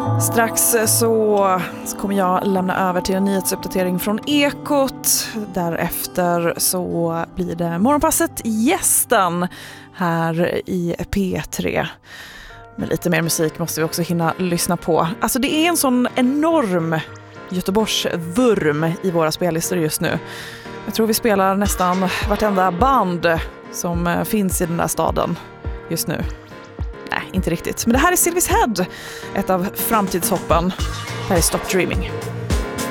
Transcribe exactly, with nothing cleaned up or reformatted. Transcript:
Strax så kommer jag lämna över till en nyhetsuppdatering från Ekot. Därefter så blir det Morgonpasset gästen här i P tre. Med lite mer musik måste vi också hinna lyssna på. Alltså det är en sån enorm Göteborgsvurm i våra spellistor just nu. Jag tror vi spelar nästan vartenda band som finns i den där staden just nu. Nej, inte riktigt. Men det här är Sylvis Head, ett av framtidshoppen. Det här är Stop Dreaming.